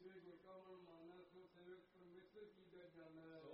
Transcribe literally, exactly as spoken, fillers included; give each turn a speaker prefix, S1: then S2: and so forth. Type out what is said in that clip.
S1: तीसरे गुर का मन माना, सो सेवक परमेश्वर की जग जाना।